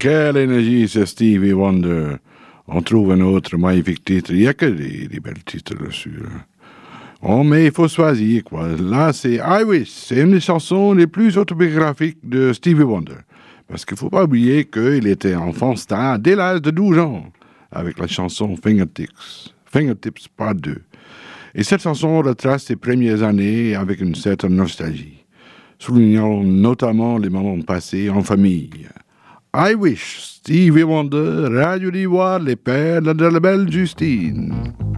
Quelle énergie, c'est Stevie Wonder. On trouve un autre magnifique titre. Il n'y a que des belles titres dessus. Oh, mais il faut choisir, quoi. Là, c'est I Wish. C'est une des chansons les plus autobiographiques de Stevie Wonder. Parce qu'il ne faut pas oublier qu'il était enfant star dès l'âge de 12 ans, avec la chanson Fingertips Part 2. Et cette chanson retrace ses premières années avec une certaine nostalgie, soulignant notamment les moments passés en famille. I Wish, Stevie Wonder, Radio d'Ivoire, les pères de la belle Justine.